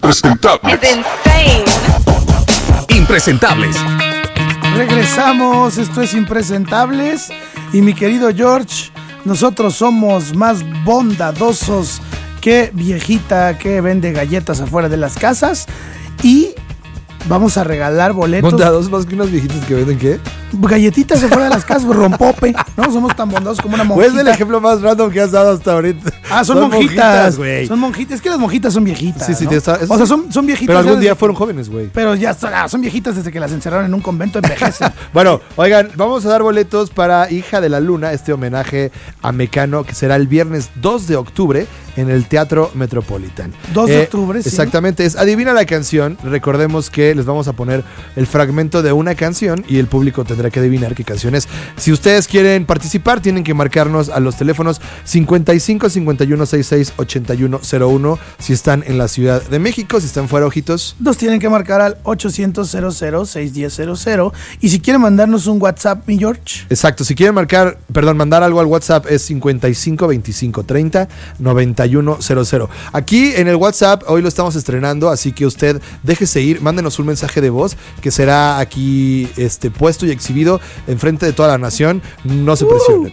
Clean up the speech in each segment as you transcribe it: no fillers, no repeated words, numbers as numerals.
Impresentables. Impresentables. Regresamos, esto es Impresentables. Y mi querido George, nosotros somos más bondadosos que viejita que vende galletas afuera de las casas. Y vamos a regalar boletos. ¿Bondadosos más que unas viejitas que venden qué? Galletitas afuera de las casas, rompope. No somos tan bondadosos como una monjita. Pues es el ejemplo más random que has dado hasta ahorita. Ah, son monjitas, güey. Son monjitas. Es que las monjitas son viejitas. Sí, ¿no? o sea, son viejitas. Pero algún día fueron jóvenes, güey. Pero ya son viejitas desde que las encerraron en un convento, envejecen. Bueno, oigan, vamos a dar boletos para Hija de la Luna, este homenaje a Mecano, que será el viernes 2 de octubre en el Teatro Metropolitan. 2 de octubre, sí. Exactamente, es Adivina la canción. Recordemos que les vamos a poner el fragmento de una canción y el público tendrá que adivinar qué canción es. Si ustedes quieren participar, tienen que marcarnos a los teléfonos 55 51 66 81 01 si están en la Ciudad de México. Si están fuera, ojitos, nos tienen que marcar al 800 00 610 00. Y si quieren mandarnos un WhatsApp, mi George. Exacto, si quieren mandar algo al WhatsApp es 55 25 30 91 00. Aquí en el WhatsApp hoy lo estamos estrenando, así que usted déjese ir, mándenos un mensaje de voz que será aquí puesto y exhibido enfrente de toda la nación. No se presionen.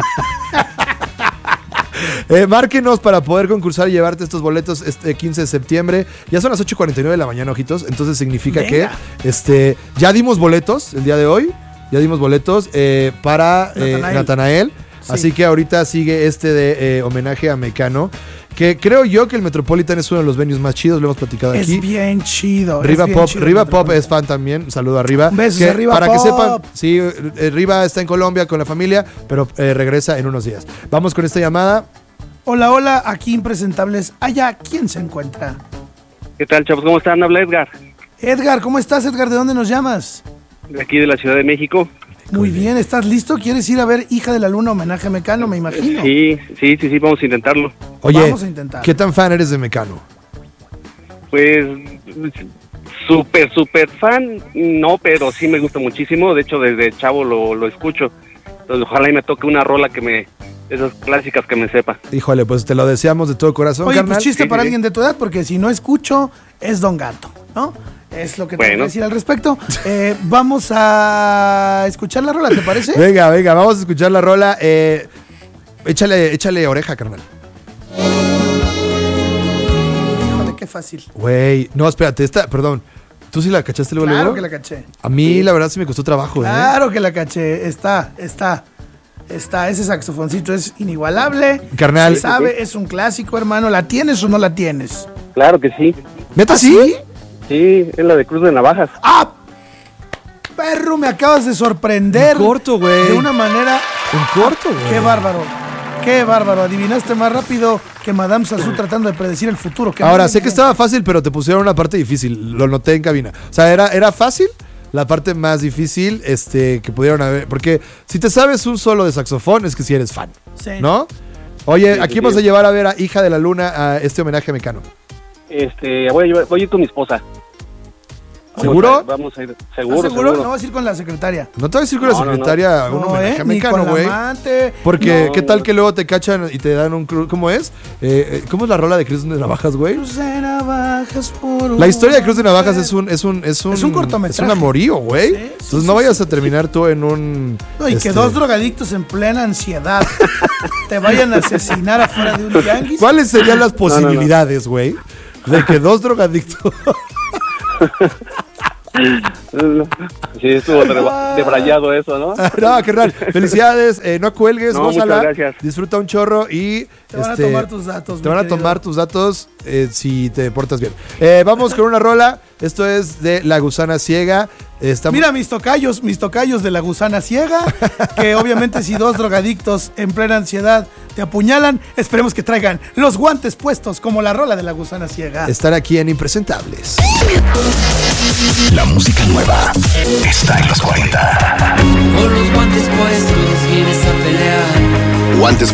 Márquenos para poder concursar y llevarte estos boletos este 15 de septiembre. Ya son las 8:49 de la mañana, ojitos. Entonces significa Venga. que ya dimos boletos el día de hoy. Ya dimos boletos para Natanael. Sí. Así que ahorita sigue de homenaje a Mecano, que creo yo que el Metropolitan es uno de los venues más chidos, lo hemos platicado aquí. Es bien chido. Riva Pop es fan también, un saludo a Riva. Besos a Riva para Pop. Que sepan, sí, Riva está en Colombia con la familia, pero regresa en unos días. Vamos con esta llamada. Hola, aquí Impresentables. Allá, ¿quién se encuentra? ¿Qué tal, chavos? ¿Cómo están? Habla Edgar. Edgar, ¿cómo estás, Edgar? ¿De dónde nos llamas? De aquí de la Ciudad de México. Muy bien, ¿estás listo? ¿Quieres ir a ver Hija de la Luna, homenaje a Mecano, me imagino? Sí, vamos a intentarlo. Oye, vamos a intentar. ¿Qué tan fan eres de Mecano? Pues, súper fan, no, pero sí me gusta muchísimo. De hecho, desde chavo lo escucho. Entonces, ojalá y me toque una rola esas clásicas que me sepa. Híjole, pues te lo deseamos de todo corazón, Oye, carnal. pues chiste para alguien de tu edad, porque si no escucho, es Don Gato, ¿no? Es lo que tengo que decir al respecto. Vamos a escuchar la rola, ¿te parece? Venga, vamos a escuchar la rola. Échale oreja, carnal. Híjole, qué fácil. Güey, no, espérate, perdón. ¿Tú sí la cachaste luego? Claro que la caché. A mí, la verdad, sí me costó trabajo, Claro que la caché. Está. Ese saxofoncito es inigualable. Carnal. Se sabe, es un clásico, hermano. ¿La tienes o no la tienes? Claro que sí. ¿Neta sí? Sí, es la de Cruz de Navajas. ¡Ah! Perro, me acabas de sorprender. En corto, güey. De una manera... En corto, güey. Qué bárbaro. Adivinaste más rápido que Madame Sassou tratando de predecir el futuro. Ahora, sé que estaba fácil, pero te pusieron una parte difícil. Lo noté en cabina. O sea, era fácil. La parte más difícil que pudieron haber. Porque si te sabes un solo de saxofón, es que sí eres fan. Sí. ¿No? Oye, aquí vas a llevar a ver a Hija de la Luna a este homenaje a Mecano. Voy a ir con mi esposa. ¿Seguro? Vamos a ir. ¿Seguro? No vas a ir con la secretaria. No te vas a ir con la secretaria un homenaje a Mecano, güey. Porque, ¿qué tal que luego te cachan y te dan un cruz? ¿Cómo es? ¿Cómo es la rola de Cruz de Navajas, güey? Cruz de Navajas por La historia de Cruz de Navajas es un cortometraje. Es un amorío, güey. Sí, Entonces no vayas a terminar tú en un... No, y que dos drogadictos en plena ansiedad te vayan a asesinar afuera de un tianguis. ¿Cuáles serían las posibilidades, güey? De que dos drogadictos... Sí, estuvo debrayado eso, ¿no? No, qué raro. Felicidades, no cuelgues, gózala, gracias. Disfruta un chorro y... Te van a tomar tus datos. Te van a tomar tus datos si te portas bien. Vamos con una rola. Esto es de La Gusana Ciega. Mira mis tocayos de La Gusana Ciega, que obviamente si dos drogadictos en plena ansiedad te apuñalan, esperemos que traigan los guantes puestos como la rola de La Gusana Ciega. Están aquí en Impresentables. La música nueva está en los 40. Con los guantes puestos vienes a pelear. Guantes